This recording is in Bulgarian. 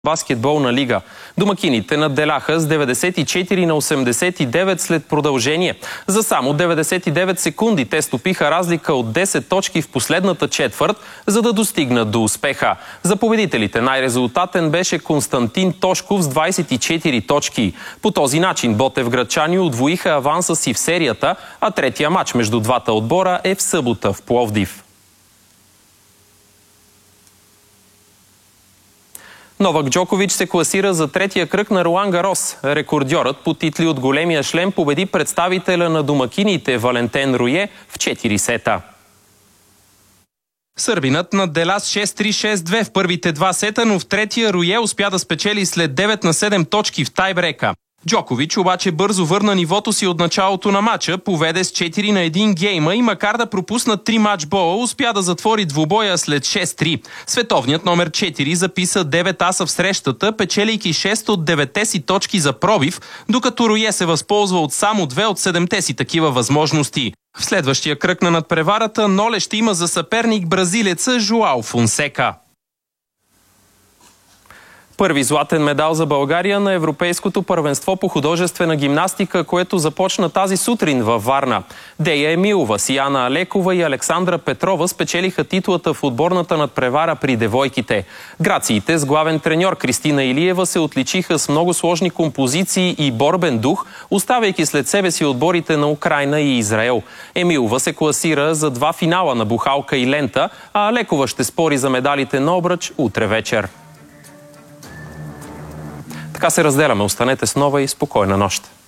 баскетболна лига. Домакините надделяха с 94-89 след продължение. За само 99 секунди те стопиха разлика от 10 точки в последната четвърт, за да достигнат до успеха. За победителите най-резултатен беше Константин Тошков с 24 точки. По този начин ботевградчани удвоиха аванса си в серията, а третия матч между двата отбора е в събота в Пловдив. Новак Джокович се класира за третия кръг на Ролан Гарос. Рекордьорът по титли от големия шлем победи представителя на домакините Валентен Руе в 4 сета. Сърбинът надделя с 6-3-6-2 в първите два сета, но в третия Руе успя да спечели след 9 на 7 точки в тайбрека. Джокович обаче бързо върна нивото си от началото на матча, поведе с 4 на 1 гейма и макар да пропусна 3 матчбола, успя да затвори двубоя след 6-3. Световният номер 4 записа 9 аса в срещата, печелейки 6 от 9 си точки за пробив, докато Руе се възползва от само 2 от 7 си такива възможности. В следващия кръг на надпреварата Ноле ще има за съперник бразилеца Жоао Фонсека. Първи златен медал за България на Европейското първенство по художествена гимнастика, което започна тази сутрин във Варна. Дея Емилова, Сияна Алекова и Александра Петрова спечелиха титлата в отборната надпревара при девойките. Грациите с главен треньор Кристина Илиева се отличиха с много сложни композиции и борбен дух, оставяйки след себе си отборите на Украйна и Израел. Емилова се класира за 2 финала на бухалка и лента, а Алекова ще спори за медалите на обръч утре вечер. Така се разделяме. Останете с нова и спокойна нощ.